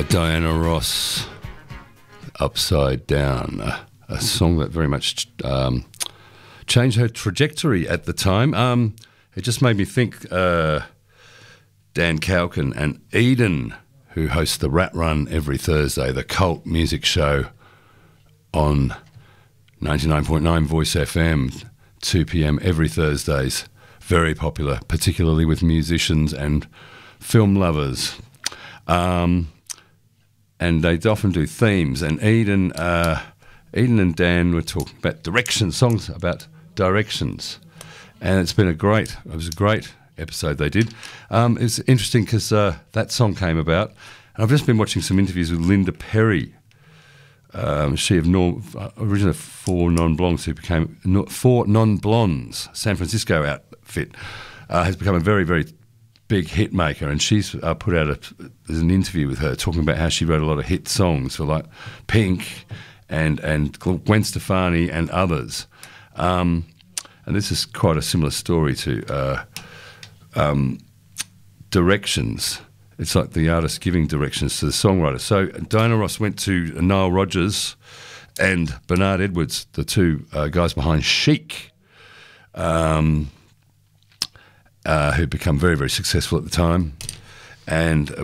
Diana Ross, Upside Down, a song that very much changed her trajectory at the time. It just made me think Dan Cowken and Eden, who hosts the Rat Run every Thursday, the cult music show on 99.9 Voice FM, 2 p.m. every Thursdays. Very popular, particularly with musicians and film lovers. And they often do themes. And Eden and Dan were talking about directions, songs about directions. And it was a great episode they did. It's interesting because that song came about. And I've just been watching some interviews with Linda Perry. She of originally Four Non-Blondes, who became Four Non-Blondes, San Francisco outfit, has become a very, very big hit maker, and she's put out there's an interview with her talking about how she wrote a lot of hit songs for like Pink and Gwen Stefani and others. And this is quite a similar story to directions. It's like the artist giving directions to the songwriter. So Diana Ross went to Nile Rodgers and Bernard Edwards, the two guys behind Chic, who'd become very, very successful at the time. And